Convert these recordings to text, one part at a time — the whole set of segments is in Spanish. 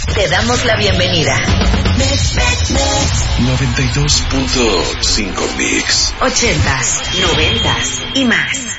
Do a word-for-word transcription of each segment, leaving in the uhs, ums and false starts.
Te damos la bienvenida. noventa y dos punto cinco Mix. Ochentas, noventas y más.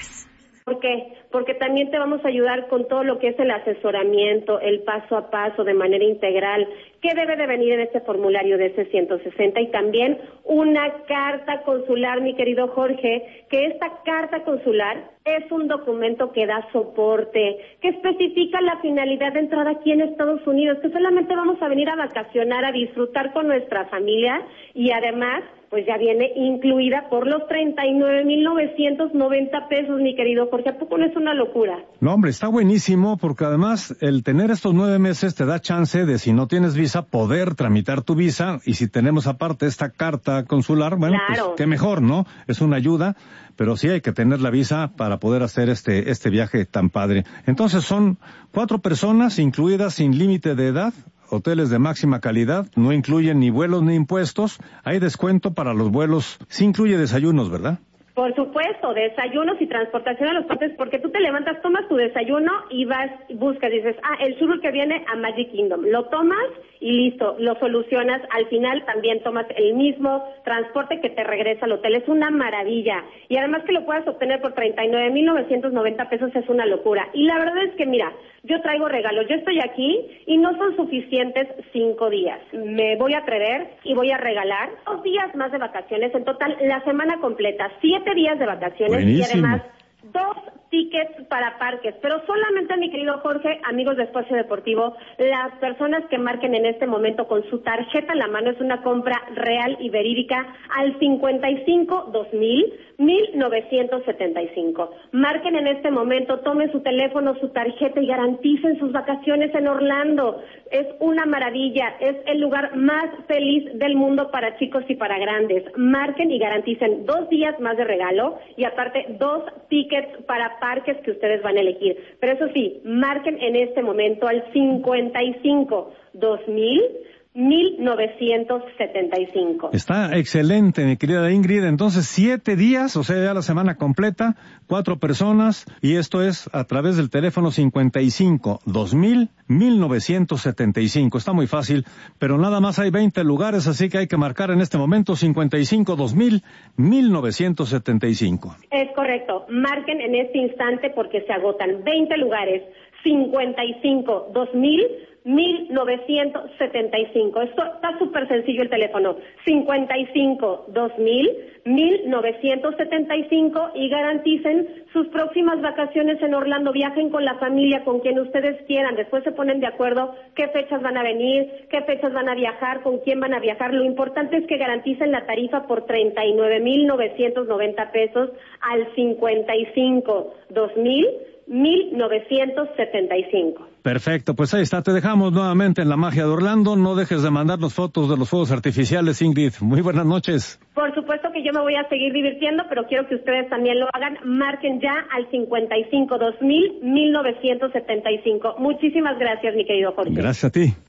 ¿Por qué? Porque también te vamos a ayudar con todo lo que es el asesoramiento, el paso a paso, de manera integral, qué debe de venir en este formulario de C ciento sesenta y también una carta consular, mi querido Jorge, que esta carta consular es un documento que da soporte, que especifica la finalidad de entrada aquí en Estados Unidos, que solamente vamos a venir a vacacionar, a disfrutar con nuestra familia y además pues ya viene incluida por los treinta y nueve mil novecientos noventa pesos, mi querido Jorge. ¿A poco no es una locura? No, hombre, está buenísimo porque además el tener estos nueve meses te da chance de, si no tienes visa, poder tramitar tu visa, y si tenemos aparte esta carta consular, bueno, claro, pues qué mejor, ¿no? Es una ayuda, pero sí hay que tener la visa para poder hacer este este viaje tan padre. Entonces son cuatro personas incluidas sin límite de edad, hoteles de máxima calidad, no incluyen ni vuelos ni impuestos, hay descuento para los vuelos, sí incluye desayunos, ¿verdad? Por supuesto, desayunos y transportación a los partes, porque tú te levantas, tomas tu desayuno y vas, buscas, dices, ah, el sur que viene a Magic Kingdom, lo tomas y listo, lo solucionas, al final también tomas el mismo transporte que te regresa al hotel, es una maravilla, y además que lo puedas obtener por treinta y nueve mil novecientos noventa pesos es una locura, y la verdad es que mira, yo traigo regalos, yo estoy aquí y no son suficientes cinco días, me voy a atrever y voy a regalar dos días más de vacaciones, en total la semana completa, siete días de vacaciones. Buenísimo. Y además dos tickets para parques, pero solamente, mi querido Jorge, amigos de Espacio Deportivo, las personas que marquen en este momento con su tarjeta en la mano, es una compra real y verídica, al cincuenta y cinco dos mil mil novecientos setenta y cinco. Marquen en este momento, tomen su teléfono, su tarjeta y garanticen sus vacaciones en Orlando. Es una maravilla, es el lugar más feliz del mundo para chicos y para grandes. Marquen y garanticen dos días más de regalo y aparte dos tickets para parques que ustedes van a elegir. Pero eso sí, marquen en este momento al cincuenta y cinco dos mil mil novecientos setenta y cinco. Está excelente, mi querida Ingrid. Entonces, siete días, o sea, ya la semana completa, cuatro personas, y esto es a través del teléfono cincuenta y cinco dos mil mil novecientos setenta y cinco. Está muy fácil, pero nada más hay veinte lugares, así que hay que marcar en este momento cincuenta y cinco dos mil mil novecientos setenta y cinco. Es correcto. Marquen en este instante porque se agotan veinte lugares. cincuenta y cinco dos mil mil novecientos setenta y cinco. Esto está súper sencillo, el teléfono cincuenta y cinco dos mil mil novecientos setenta y cinco, y garanticen sus próximas vacaciones en Orlando. Viajen con la familia, con quien ustedes quieran, después se ponen de acuerdo qué fechas van a venir, qué fechas van a viajar, con quién van a viajar. Lo importante es que garanticen la tarifa por treinta y nueve mil novecientos noventa pesos al cincuenta y cinco dos mil mil novecientos setenta y cinco. Perfecto, pues ahí está, te dejamos nuevamente en la magia de Orlando. No dejes de mandarnos fotos de los fuegos artificiales, Ingrid. Muy buenas noches. Por supuesto que yo me voy a seguir divirtiendo, pero quiero que ustedes también lo hagan. Marquen ya al cincuenta y cinco dos mil mil novecientos setenta y cinco. Muchísimas gracias, mi querido Jorge. Gracias a ti.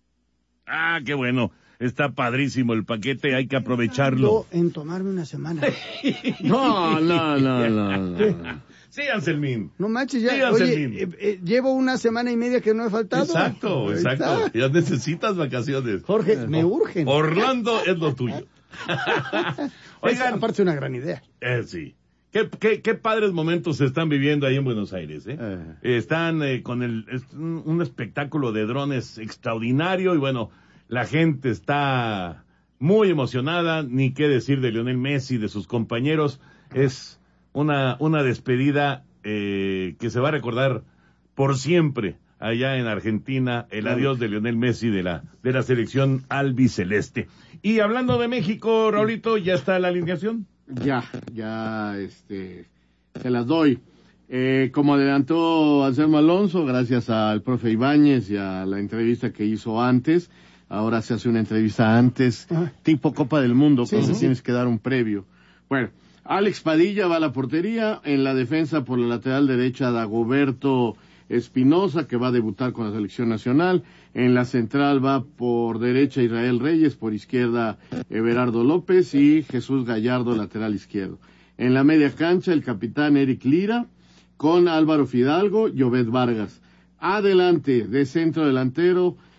Ah, qué bueno. Está padrísimo el paquete, hay que aprovecharlo. En tomarme una semana. No, no, no, no, no. Sí, Anselmín. No manches, ya, sí, oye, eh, eh, llevo una semana y media que no he faltado. Exacto, exacto. Está. Ya necesitas vacaciones. Jorge, eh, me urgen. Orlando es lo tuyo. Oigan, es, aparte una gran idea. Eh, sí. Qué, qué, qué padres momentos se están viviendo ahí en Buenos Aires, ¿eh? eh. Están eh, con el, es un, un espectáculo de drones extraordinario y bueno, la gente está muy emocionada, ni qué decir de Lionel Messi, de sus compañeros. Es una una despedida eh, que se va a recordar por siempre allá en Argentina, el adiós de Lionel Messi de la de la selección albiceleste. Y hablando de México, Raulito, ¿ya está la alineación? Ya, ya, este, se las doy. Eh, como adelantó Anselmo Alonso, gracias al profe Ibáñez y a la entrevista que hizo antes, ahora se hace una entrevista antes, Ajá. tipo Copa del Mundo, sí, entonces sí. tienes que dar un previo. Bueno, Alex Padilla va a la portería, en la defensa por la lateral derecha Dagoberto Espinosa, que va a debutar con la selección nacional, en la central va por derecha Israel Reyes, por izquierda Everardo López y Jesús Gallardo, lateral izquierdo. En la media cancha el capitán Eric Lira, con Álvaro Fidalgo y Obed Vargas. Adelante, de centro delantero,